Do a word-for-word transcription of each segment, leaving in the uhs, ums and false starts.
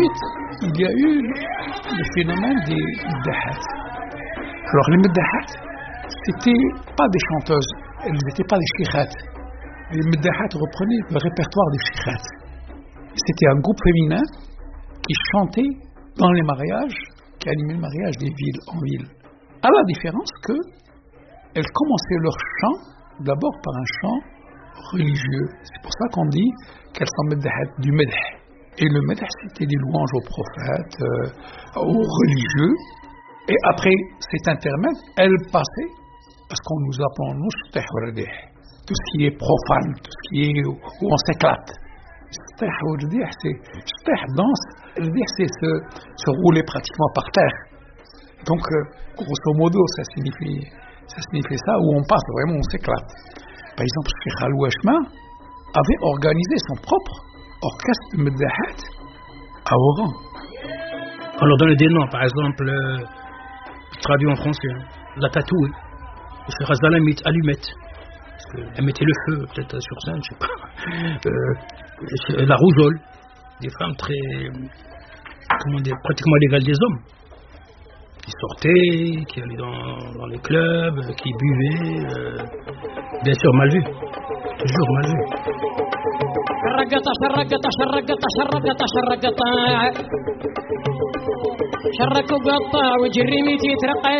ensuite, il y a eu le phénomène des Meddahat. Alors les Meddahat, c'était pas des chanteuses, elles n'étaient pas des shikhat. Les Meddahat reprenaient le répertoire des shikhat. C'était un groupe féminin qui chantait dans les mariages, qui animait le mariage des villes en ville. À la différence que elles commençaient leur chant d'abord par un chant religieux. C'est pour ça qu'on dit qu'elles sont Meddahat du Medh. Et le Medh, c'était des louanges aux prophètes, euh, aux religieux. Et après cet intermède, elles passaient, parce qu'on nous appelle nous, tout ce qui est profane, tout ce qui est où on s'éclate. C'est danse, c'est se, se rouler pratiquement par terre. Donc, euh, grosso modo, ça signifie, ça signifie ça, où on passe vraiment, on s'éclate. Par exemple, Cheikh Al-Washma avait organisé son propre orchestre de Meddahat à Oran. On leur donne des noms, par exemple, euh, traduit en français, hein, la tatouée. Cheikh Al-Zalam met allumette. Elle mettait le feu, peut-être sur scène, je sais pas. Euh, la rougeole, des femmes très, comment dire, pratiquement l'égale des hommes, qui sortaient, qui allaient dans, dans les clubs, qui buvaient, euh, bien sûr mal vu, toujours mal vu. شرقطة شرقطة شرقطة شرقطة شرقطة شرك وقطع وجري ميتي ترقع.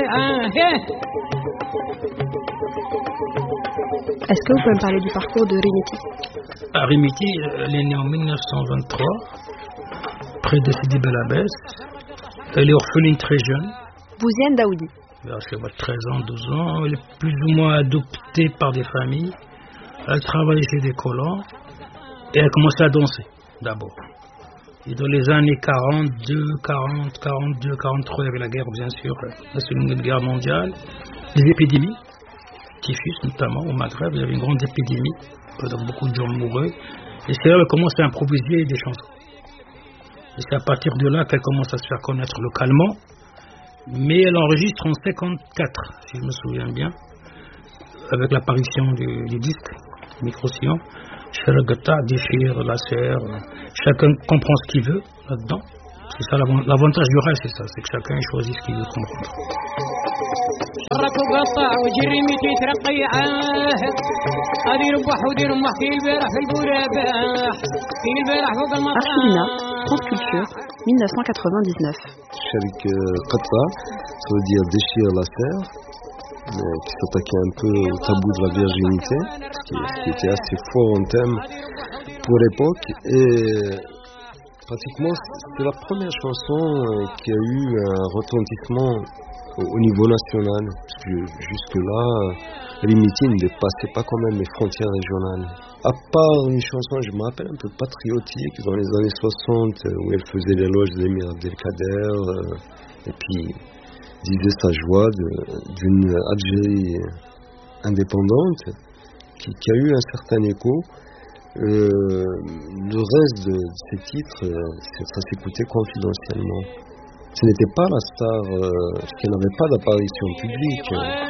Est-ce que vous pouvez me parler du parcours de Rimiti? Ah, Rimiti, elle est née en dix-neuf cent vingt-trois, près de Sidi Bel Abbès. Elle est orpheline très jeune. Bouziane Daoudi. Elle a treize ans, douze ans. Elle est plus ou moins adoptée par des familles. Elle travaille chez des colons. Et elle a commencé à danser, d'abord. Et dans les années quarante-deux, quarante, quarante-deux, quarante-trois, il y avait la guerre, bien sûr, la Seconde Guerre mondiale, des épidémies. Typhus notamment au Maghreb, il y avait une grande épidémie, donc beaucoup de gens mouraient. Et c'est là qu'elle commence à improviser des chansons. Et c'est à partir de là qu'elle commence à se faire connaître localement. Mais elle enregistre en cinquante-quatre, si je me souviens bien, avec l'apparition du, du disque, Micro-Sillon. Sharagata, Déchire, Lacer, chacun comprend ce qu'il veut là-dedans. C'est ça l'avantage du rêve, c'est ça, c'est que chacun choisit ce qu'il veut comprendre. شرك وقطع وجري ميتي ترقيعه هذه ربح ودير امه في البارح في البوراباح في البارح فوق المطار. Archivina, France Culture, dix-neuf cent quatre-vingt-dix-neuf. Sharik Qatta, ça veut dire déchire la serre, qui s'attaquait un peu au tabou de la virginité, ce qui, ce qui était assez fort en thème pour l'époque. Et pratiquement, c'est la première chanson qui a eu un retentissement au niveau national, parce que jusque-là, Rimiti ne dépassait pas quand même les frontières régionales. À part une chanson, je me rappelle, un peu patriotique, dans les années soixante, où elle faisait l'éloge de l'émir Abdelkader, euh, et puis disait sa joie de, d'une Algérie indépendante, qui, qui a eu un certain écho. Euh, le reste de, de ces titres, ça s'écoutait confidentiellement. Ce n'était pas la star, euh, parce qu'elle n'avait pas d'apparition publique.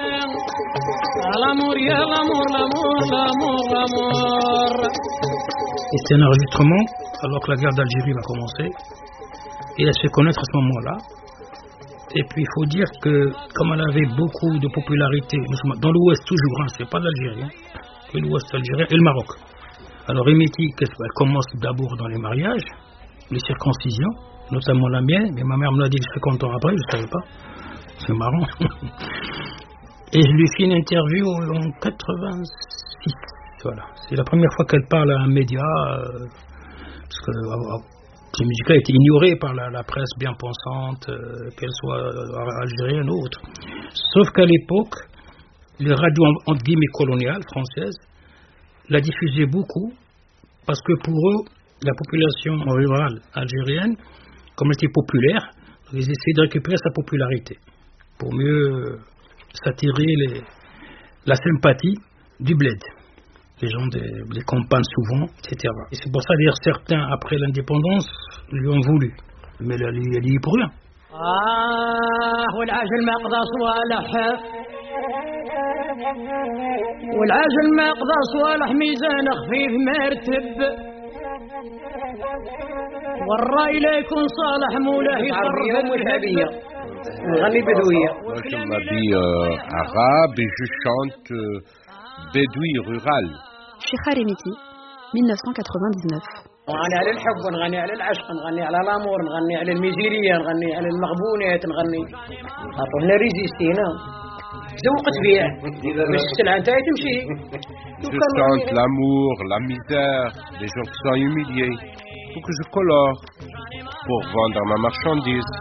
Et c'est un enregistrement alors que la guerre d'Algérie va commencer. Et elle se fait connaître à ce moment-là. Et puis il faut dire que comme elle avait beaucoup de popularité, dans l'Ouest toujours, hein, c'est pas l'Algérie, hein, que l'Ouest algérien et le Maroc. Alors Rimiti, elle commence d'abord dans les mariages, les circoncisions, notamment la mienne, mais ma mère me l'a dit cinquante ans après, je ne savais pas. C'est marrant. Et je lui fais une interview en quatre-vingt-six. Voilà. C'est la première fois qu'elle parle à un média, euh, parce que euh, ces musiques étaient ignorées par la, la presse bien pensante, euh, qu'elle soit euh, algérienne ou autre. Sauf qu'à l'époque, les radios entre guillemets coloniales françaises la diffusaient beaucoup, parce que pour eux, la population rurale algérienne, comme elle était populaire, ils essayaient de récupérer sa popularité pour mieux s'attirer les, la sympathie du bled. Les gens des, des campagnes souvent, et cetera. Et c'est pour ça d'ailleurs certains, après l'indépendance, lui ont voulu. Mais elle n'y est pour rien. آه والعجل ما قضى صوالح والعجل ما قضى صوالح ميزان خفيف مرتب والرأي لا يكون صالح مولاه عربية ومشعبية نغني بدوية. Moi je m'habille euh, arabe et je chante euh, bédoui rural. Cheikha Remiti, mille neuf cent quatre-vingt-dix-neuf. نغني على الحب ونغني على العشق نغني على الامور نغني على الميزيرية نغني على المغبونات نغني عطونا ريزيستينا زوقت بيع باش السلعة نتاعي تمشي. Je chante l'amour, la misère, les gens qui sont humiliés. Il faut que je colore pour vendre ma marchandise.